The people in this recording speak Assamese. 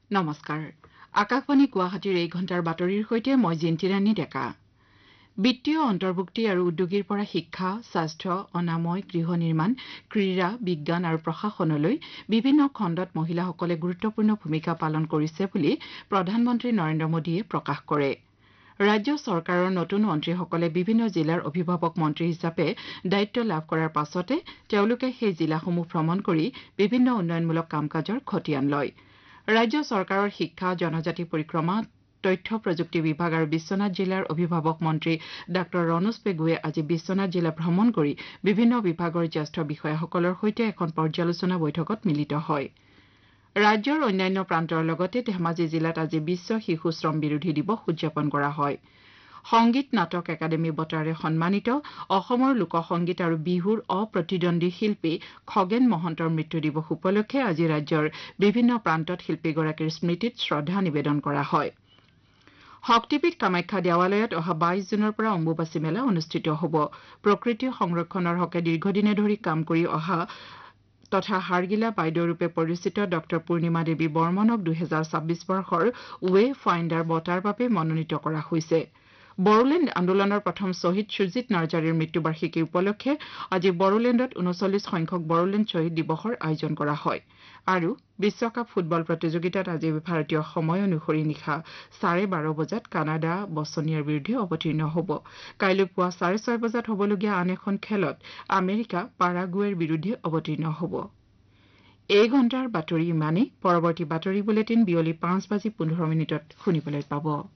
নমস্কাৰ আকাশবাণী গুৱাহাটীৰ এই ঘণ্টাৰ বাতৰিৰ সৈতে মই জিন্তিৰাণী ডেকা বিত্তীয় অন্তৰ্ভুক্তি আৰু উদ্যোগীৰ পৰা শিক্ষা স্বাস্থ্য অনাময় গৃহ নিৰ্মাণ ক্ৰীড়া বিজ্ঞান আৰু প্ৰশাসনলৈ বিভিন্ন খণ্ডত মহিলাসকলে গুৰুত্বপূৰ্ণ ভূমিকা পালন কৰিছে বুলি প্ৰধানমন্ত্ৰী নৰেন্দ্ৰ মোদীয়ে প্ৰকাশ কৰে ৰাজ্য চৰকাৰৰ নতুন মন্ত্ৰীসকলে বিভিন্ন জিলাৰ অভিভাৱক মন্ত্ৰী হিচাপে দায়িত্ব লাভ কৰাৰ পাছতে তেওঁলোকে সেই জিলাসমূহ ভ্ৰমণ কৰি বিভিন্ন উন্নয়নমূলক কাম কাজৰ খতিয়ান লয় ৰাজ্য চৰকাৰৰ শিক্ষা জনজাতি পৰিক্ৰমা তথ্য প্ৰযুক্তি বিভাগ আৰু বিশ্বনাথ জিলাৰ অভিভাৱক মন্ত্ৰী ডাঃ ৰণোজ পেগুৱে আজি বিশ্বনাথ জিলা ভ্ৰমণ কৰি বিভিন্ন বিভাগৰ জ্যেষ্ঠ বিষয়াসকলৰ সৈতে এখন পৰ্যালোচনা বৈঠকত মিলিত হয় ৰাজ্যৰ অন্যান্য প্ৰান্তৰ লগতে ধেমাজি জিলাত আজি বিশ্ব শিশু শ্ৰম বিৰোধী দিৱস উদযাপন কৰা হয় সংগীত নাটক একাডেমী বঁটাৰে সন্মানিত অসমৰ লোকসংগীত আৰু বিহুৰ অপ্ৰতিদ্বন্দ্বী শিল্পী খগেন মহন্তৰ মৃত্যু দিৱস উপলক্ষে আজি ৰাজ্যৰ বিভিন্ন প্ৰান্তত শিল্পীগৰাকীৰ স্মৃতিত শ্ৰদ্ধা নিবেদন কৰা হয় শক্তিপীঠ কামাখ্যা দেৱালয়ত অহা ২২ জুনৰ পৰা অম্বুবাচী মেলা অনুষ্ঠিত হ'ব প্ৰকৃতি সংৰক্ষণৰ হকে দীৰ্ঘদিনে ধৰি কাম কৰি অহা তথা হাৰগিলা বাইদেউৰূপে পৰিচিত ডক্টৰ পূৰ্ণিমা দেৱী বৰ্মনক ২০২৬ বৰ্ষৰ ৱে ফাইণ্ডাৰ বঁটাৰ বাবে মনোনীত কৰা হৈছে বড়োলেণ্ড আন্দোলনৰ প্ৰথম শ্বহীদ সুজিত নাৰ্জাৰীৰ মৃত্যুবাৰ্ষিকী উপলক্ষে আজি বড়োলেণ্ডত ৩৯ সংখ্যক বড়োলেণ্ড শ্বহীদ দিৱসৰ আয়োজন কৰা হয় আৰু বিশ্বকাপ ফুটবল প্ৰতিযোগিতাত আজি ভাৰতীয় সময় অনুসৰি নিশা 12:30 বজাত কানাডা বছনিয়াৰ বিৰুদ্ধে অৱতীৰ্ণ হ'ব কাইলৈ পুৱা 6:30 বজাত হ'বলগীয়া আন এখন খেলত আমেৰিকা পাৰাগুৱেৰ বিৰুদ্ধে অৱতীৰ্ণ হ'ব এই ঘণ্টাৰ বাতৰি ইমানেই পৰৱৰ্তী বাতৰি বুলেটিন বিয়লি 5:15 শুনিবলৈ পাব